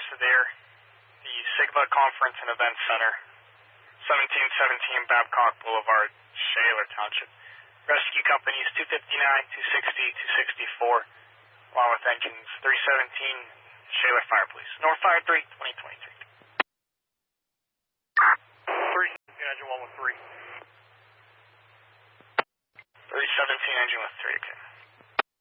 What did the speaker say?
there, the Sigma Conference and Event Center, 1717 Babcock Boulevard, Shaler Township. Rescue companies 259, 260, 264, along with engines 317, Shaler Fire Police. North Fire 3, 2023. 3, engine 113.